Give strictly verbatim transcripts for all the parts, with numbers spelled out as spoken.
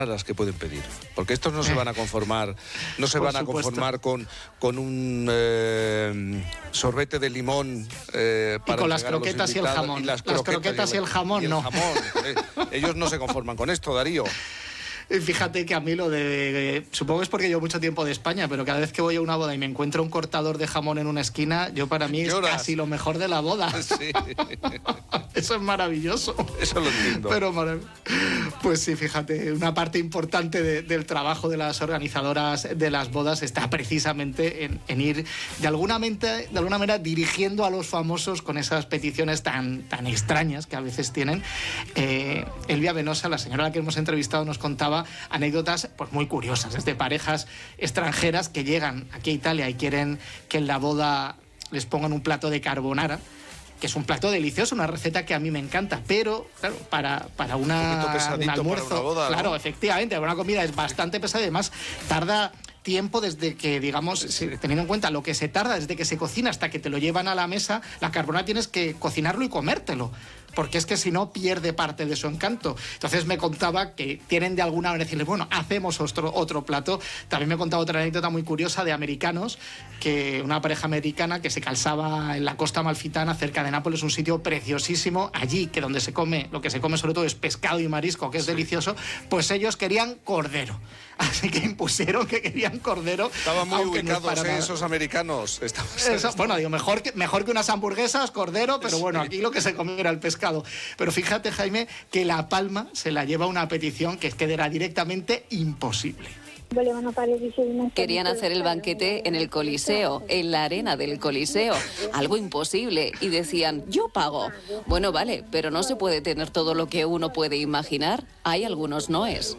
las que pueden pedir, porque estos no se van a conformar, no se van a conformar con, con un eh, sorbete de limón eh, para y con las croquetas y el jamón. Y las, las croquetas, croquetas y el jamón, y el no. jamón. Ellos no se conforman con esto, Darío. Fíjate que a mí lo de... Supongo que es porque llevo mucho tiempo de España, pero cada vez que voy a una boda y me encuentro un cortador de jamón en una esquina, yo para mí Lloras. Es casi lo mejor de la boda. Sí. Eso es maravilloso. Eso lo entiendo. Pero marav- Pues sí, fíjate, una parte importante de, del trabajo de las organizadoras de las bodas está precisamente en, en ir de alguna, mente, de alguna manera dirigiendo a los famosos con esas peticiones tan, tan extrañas que a veces tienen. Eh, Elvia Venosa, la señora a la que hemos entrevistado, nos contaba anécdotas pues muy curiosas, desde parejas extranjeras que llegan aquí a Italia y quieren que en la boda les pongan un plato de carbonara, que es un plato delicioso, una receta que a mí me encanta, pero claro, para, para una, un, un almuerzo, para una boda, claro, ¿no? Efectivamente, una comida es bastante pesada y además tarda tiempo desde que, digamos, sí. teniendo en cuenta lo que se tarda desde que se cocina hasta que te lo llevan a la mesa, la carbonara tienes que cocinarlo y comértelo, porque es que si no pierde parte de su encanto. Entonces me contaba que tienen de alguna manera decirle, bueno, hacemos otro, otro plato. También me contaba otra anécdota muy curiosa de americanos, que una pareja americana que se calzaba en la costa amalfitana cerca de Nápoles, un sitio preciosísimo, allí que donde se come, lo que se come sobre todo es pescado y marisco, que es sí. delicioso, pues ellos querían cordero. Así que impusieron que querían cordero. Estaban muy ubicados, no eh, esos americanos. Estaban, Eso, estaban... Bueno, digo, mejor que, mejor que unas hamburguesas, cordero, pero sí. bueno, aquí lo que se comía era el pescado. Pero fíjate, Jaime, que la palma se la lleva una petición que es que era directamente imposible. Querían hacer el banquete en el Coliseo, en la arena del Coliseo, algo imposible, y decían, yo pago. Bueno, vale, pero no se puede tener todo lo que uno puede imaginar. Hay algunos noes.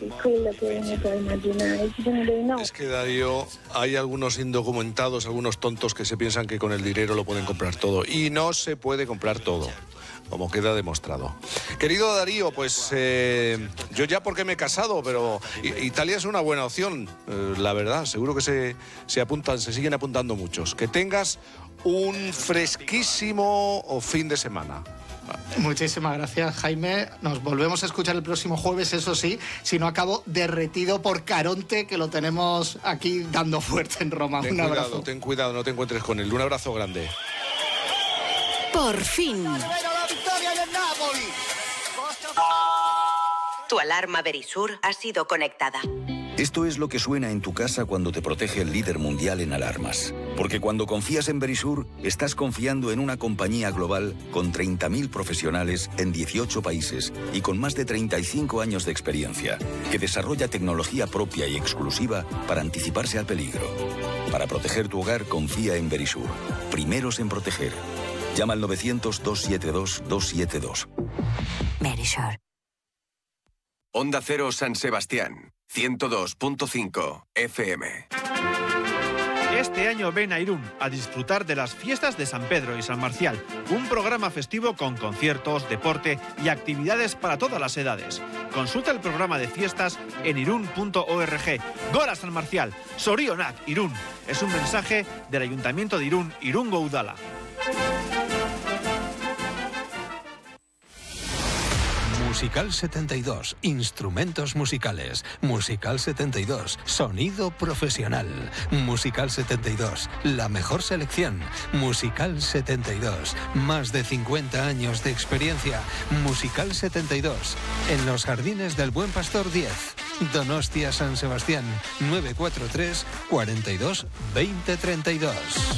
Es que, Darío, hay algunos indocumentados, algunos tontos que se piensan que con el dinero lo pueden comprar todo, y no se puede comprar todo, como queda demostrado. Querido Darío, pues eh, yo ya porque me he casado, pero Italia es una buena opción, eh, la verdad. Seguro que se, se apuntan, se siguen apuntando muchos. Que tengas un fresquísimo fin de semana. Muchísimas gracias, Jaime. Nos volvemos a escuchar el próximo jueves, eso sí, si no acabo derretido por Caronte, que lo tenemos aquí dando fuerte en Roma. Ten un cuidado, abrazo. Ten cuidado, no te encuentres con él. Un abrazo grande. Por fin. Tu alarma Verisur ha sido conectada. Esto es lo que suena en tu casa cuando te protege el líder mundial en alarmas. Porque cuando confías en Verisur, estás confiando en una compañía global con treinta mil profesionales en dieciocho países y con más de treinta y cinco años de experiencia, que desarrolla tecnología propia y exclusiva para anticiparse al peligro. Para proteger tu hogar, confía en Verisur. Primeros en proteger. Llama al novecientos, doscientos setenta y dos, doscientos setenta y dos. Verisur. Onda Cero San Sebastián, ciento dos punto cinco F M. Este año ven a Irún a disfrutar de las fiestas de San Pedro y San Marcial, un programa festivo con conciertos, deporte y actividades para todas las edades. Consulta el programa de fiestas en irún punto org. Gora San Marcial, Sorionak, Irún. Es un mensaje del Ayuntamiento de Irún, Irungo Udala. Musical setenta y dos, instrumentos musicales. Musical setenta y dos, sonido profesional. Musical setenta y dos, la mejor selección. Musical setenta y dos, más de cincuenta años de experiencia. Musical setenta y dos, en los Jardines del Buen Pastor diez. Donostia San Sebastián, nueve cuatro tres, cuarenta y dos, veinte treinta y dos.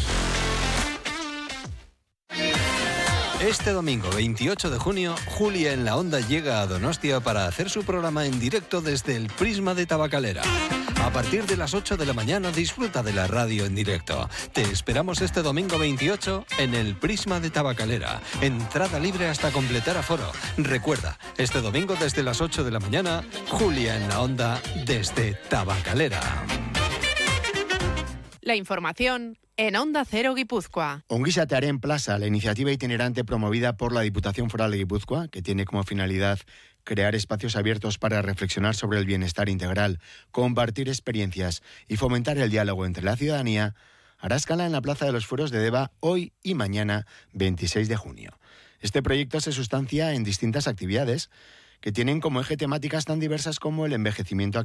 Este domingo veintiocho de junio, Julia en la Onda llega a Donostia para hacer su programa en directo desde el Prisma de Tabacalera. A partir de las ocho de la mañana disfruta de la radio en directo. Te esperamos este domingo veintiocho en el Prisma de Tabacalera. Entrada libre hasta completar aforo. Recuerda, este domingo desde las ocho de la mañana, Julia en la Onda desde Tabacalera. La información en Onda Cero Guipúzcoa. Ongizatearen Plaza, la iniciativa itinerante promovida por la Diputación Foral de Guipúzcoa, que tiene como finalidad crear espacios abiertos para reflexionar sobre el bienestar integral, compartir experiencias y fomentar el diálogo entre la ciudadanía, hará escala en la Plaza de los Fueros de Deva hoy y mañana, veintiséis de junio. Este proyecto se sustancia en distintas actividades que tienen como eje temáticas tan diversas como el envejecimiento